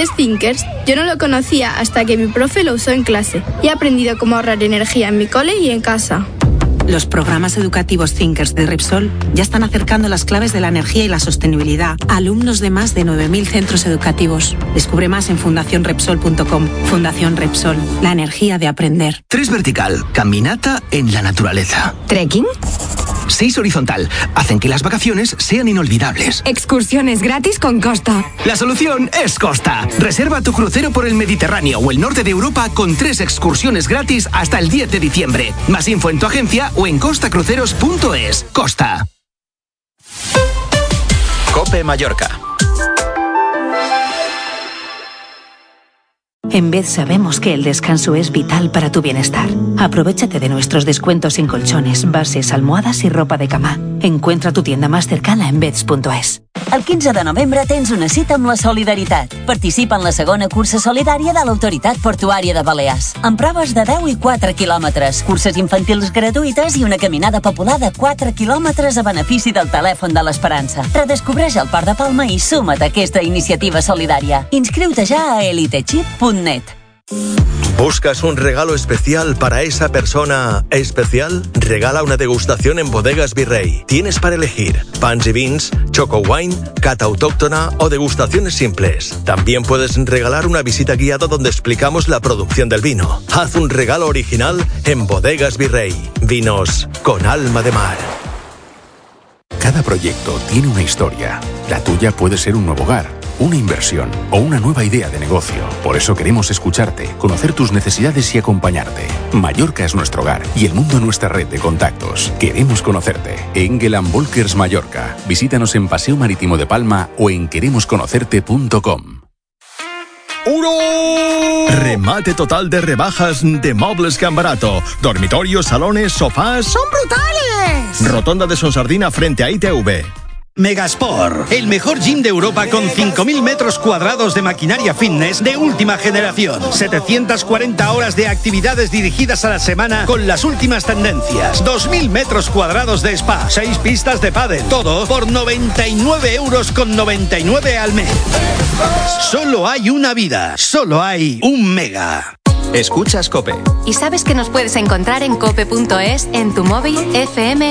es Thinkers? Yo no lo conocía hasta que mi profe lo usó en clase y he aprendido cómo ahorrar energía en mi cole y en casa. Los programas educativos Thinkers de Repsol ya están acercando las claves de la energía y la sostenibilidad a alumnos de más de 9.000 centros educativos. Descubre más en fundacionrepsol.com. Fundación Repsol, la energía de aprender. 3 vertical, caminata en la naturaleza. ¿Trekking? 6 horizontal, hacen que las vacaciones sean inolvidables. Excursiones gratis con Costa. La solución es Costa. Reserva tu crucero por el Mediterráneo o el norte de Europa con 3 excursiones gratis hasta el 10 de diciembre. Más info en tu agencia o en costacruceros.es. Costa. COPE Mallorca. En Bed sabemos que el descanso es vital para tu bienestar. Aprovéchate de nuestros descuentos en colchones, bases, almohades i ropa de cama. Encuentra tu tienda más cercana en beds.es. El 15 de novembre tens una cita amb la solidaritat. Participa en la segona cursa solidària de l'Autoritat Portuària de Balears. Amb proves de 10 i 4 quilòmetres, curses infantils gratuïtes i una caminada popular de 4 quilòmetres a benefici del telèfon de l'Esperança. Redescobreix el Port de Palma i suma't a aquesta iniciativa solidària. Inscriu-te ja a elitechip.net. ¿Buscas un regalo especial para esa persona especial? Regala una degustación en Bodegas Virrey. Tienes para elegir pans y beans, choco wine, cata autóctona o degustaciones simples. También puedes regalar una visita guiada donde explicamos la producción del vino. Haz un regalo original en Bodegas Virrey. Vinos con alma de mar. Cada proyecto tiene una historia. La tuya puede ser un nuevo hogar, una inversión o una nueva idea de negocio. Por eso queremos escucharte, conocer tus necesidades y acompañarte. Mallorca es nuestro hogar y el mundo nuestra red de contactos. Queremos conocerte. Engel & Volkers Mallorca. Visítanos en Paseo Marítimo de Palma o en queremosconocerte.com. Remate total de rebajas de Mobles Can Barato. Dormitorios, salones, sofás. ¡Son brutales! Rotonda de Sonsardina frente a ITV. Megasport, el mejor gym de Europa con 5.000 metros cuadrados de maquinaria fitness de última generación. 740 horas de actividades dirigidas a la semana con las últimas tendencias. 2.000 metros cuadrados de spa, 6 pistas de pádel. Todo por 99,99 € al mes. Solo hay una vida, solo hay un Mega. Escuchas COPE. ¿Y sabes que nos puedes encontrar en cope.es, en tu móvil, FM